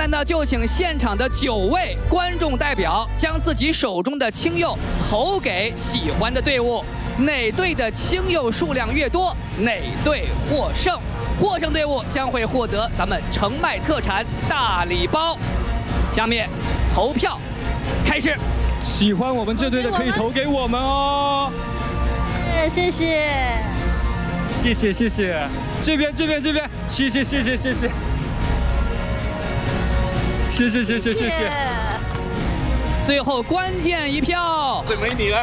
呢，就请现场的9位观众代表将自己手中的青柚投给喜欢的队伍，哪队的青柚数量越多，哪队获胜。获胜队伍将会获得咱们澄迈特产大礼包。下面投票开始。 喜欢我们这队的可以投给我们哦。 谢谢。 谢谢谢谢，这边，谢谢。 最后关键一票， 对，没你了。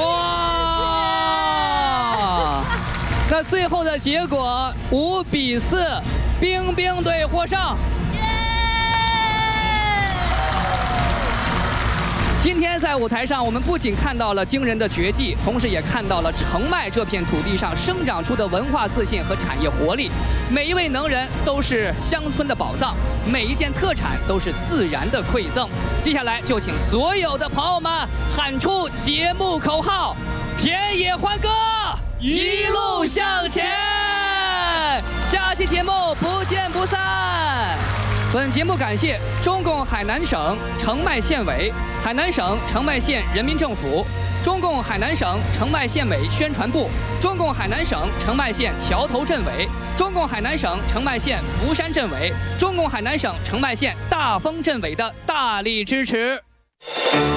哇！那最后的结果5比4，冰冰队获胜。今天在舞台上，我们不仅看到了惊人的绝技，同时也看到了澄迈这片土地上生长出的文化自信和产业活力。每一位能人都是乡村的宝藏，每一件特产都是自然的馈赠。接下来就请所有的朋友们喊出节目口号：田野欢歌，一路向前。下期节目不见不散。本节目感谢中共海南省澄迈县委、海南省澄迈县人民政府、中共海南省澄迈县委宣传部、中共海南省澄迈县桥头镇委、中共海南省澄迈县福山镇委、中共海南省澄迈县大丰镇委的大力支持。